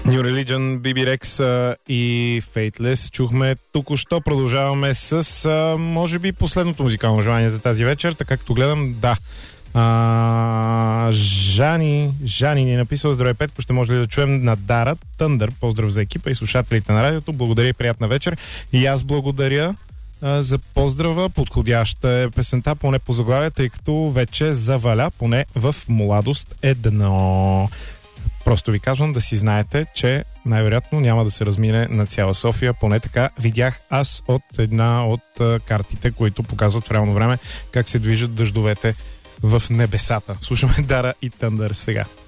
New Religion, BB Rex и Fateless чухме току-що. Продължаваме с може би последното музикално желание за тази вечер, така като гледам, да. Жани ни е написал: здравей, Петко, ще може ли да чуем на Дара Тъндър? Поздрав за екипа и слушателите на радиото. Благодаря и приятна вечер. И аз благодаря за поздрава. Подходяща е песента, поне по заглавие, тъй като вече заваля, поне в Младост 1. Просто ви казвам да си знаете, че най-вероятно няма да се размине на цяла София. Поне така видях аз от една от картите, които показват в реално време как се движат дъждовете в небесата. Слушаме Дара и Тъндър сега.